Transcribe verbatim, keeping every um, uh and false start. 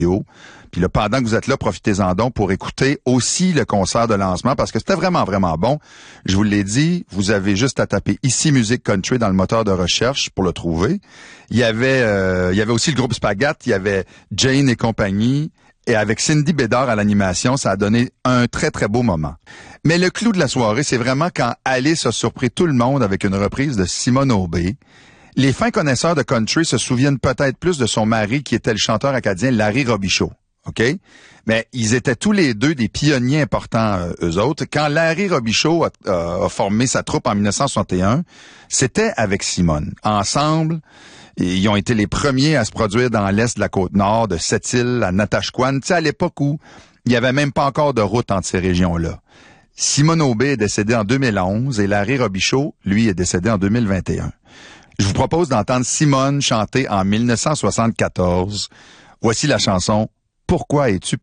Puis là, pendant que vous êtes là, profitez-en donc pour écouter aussi le concert de lancement parce que c'était vraiment, vraiment bon. Je vous l'ai dit, vous avez juste à taper ici Musique Country dans le moteur de recherche pour le trouver. Il y avait, euh, il y avait aussi le groupe Spagat, il y avait Jane et compagnie. Et avec Cindy Bédard à l'animation, ça a donné un très, très beau moment. Mais le clou de la soirée, c'est vraiment quand Alice a surpris tout le monde avec une reprise de Simone Aubé. Les fins connaisseurs de country se souviennent peut-être plus de son mari qui était le chanteur acadien Larry Robichaud. OK? Mais ils étaient tous les deux des pionniers importants, euh, eux autres. Quand Larry Robichaud a, a, a formé sa troupe en dix-neuf cent soixante et un, c'était avec Simone. Ensemble, ils ont été les premiers à se produire dans l'est de la Côte-Nord, de Sept-Îles à Natashquan, tu sais, à l'époque où il n'y avait même pas encore de route entre ces régions-là. Simone Aubé est décédée en deux mille onze et Larry Robichaud, lui, est décédé en deux mille vingt et un. Je vous propose d'entendre Simone chanter en dix-neuf cent soixante-quatorze. Voici la chanson « Pourquoi es-tu parti » ?